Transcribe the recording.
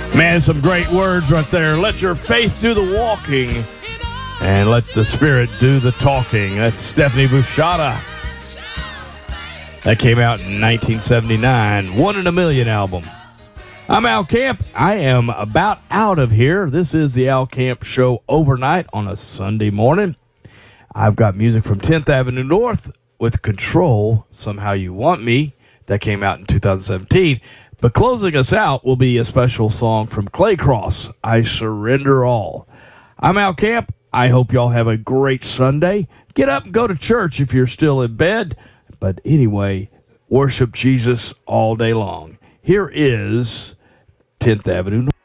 Man, some great words right there. Let your faith do the walking and let the Spirit do the talking. That's Stephanie Bouchata. That came out in 1979. 1 in a Million album. I'm Al Camp. I am about out of here. This is the Al Camp Show overnight on a Sunday morning. I've got music from 10th Avenue North with Control, Somehow You Want Me. That came out in 2017. But closing us out will be a special song from Claycross, I Surrender All. I'm Al Camp. I hope y'all have a great Sunday. Get up and go to church if you're still in bed. But anyway, worship Jesus all day long. Here is 10th Avenue North.